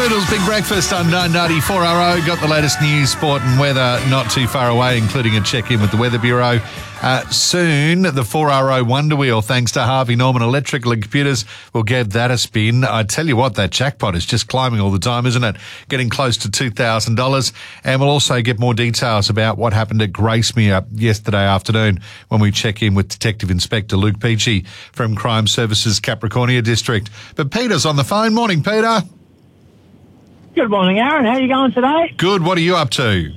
Poodles, Big Breakfast on 994RO. Got the latest news, sport and weather not too far away, including a check-in with the Weather Bureau. Soon, the 4RO Wonder Wheel, thanks to Harvey Norman Electrical and Computers, will give that a spin. I tell you what, that jackpot is just climbing all the time, isn't it? Getting close to $2,000. And we'll also get more details about what happened at Gracemere yesterday afternoon when we check in with Detective Inspector Luke Peachy from Crime Services Capricornia District. But Peter's on the phone. Morning, Peter. Good morning, Aaron. How are you going today? Good. What are you up to?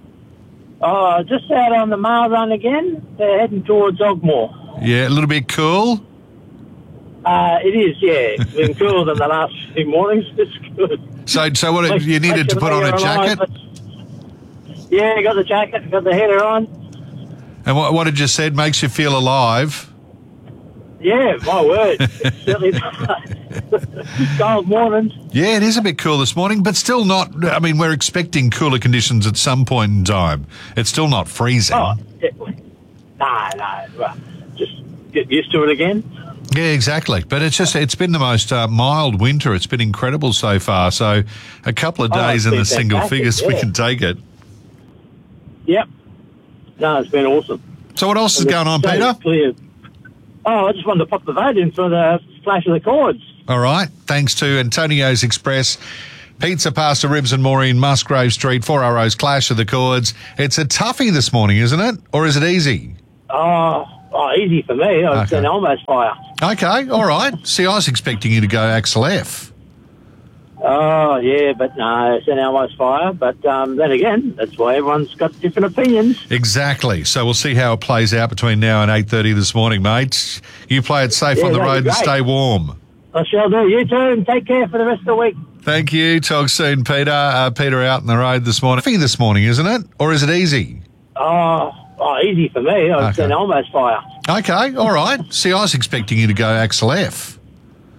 Oh, just out on the mail run again. They're heading towards Ogmore. Yeah, a little bit cool? It is, yeah. It's been cooler than the last few mornings. It's good. So what, you needed to put on a jacket? Yeah, got the jacket, got the heater on. And what did you said makes you feel alive? Yeah, my word. It's certainly cold mornings. Yeah, it is a bit cool this morning, but still not. I mean, we're expecting cooler conditions at some point in time. It's still not freezing. Oh, no. Well, just get used to it again. Yeah, exactly. But it's been the most mild winter. It's been incredible so far. So a couple of days in the single figures, we can take it. Yep. No, it's been awesome. So what else is going on, Peter? Clear. Oh, I just wanted to pop the vote in for the Flash of the Chords. All right. Thanks to Antonio's Express, Pizza, Pasta, Ribs and more in Musgrave Street, 4RO's Clash of the Chords. It's a toughie this morning, isn't it? Or is it easy? Oh, easy for me. It's an almost fire. Okay, all right. See, I was expecting you to go Axel F. Oh, yeah, but no, it's an almost fire. But then again, that's why everyone's got different opinions. Exactly. So we'll see how it plays out between now and 8:30 this morning, mate. You play it safe on the road and stay warm. I shall do. You too, and take care for the rest of the week. Thank you. Talk soon, Peter. Peter out on the road this morning. Toughie this morning, isn't it? Or is it easy? Oh, easy for me. It's an almost fire. Okay, all right. See, I was expecting you to go Axel F.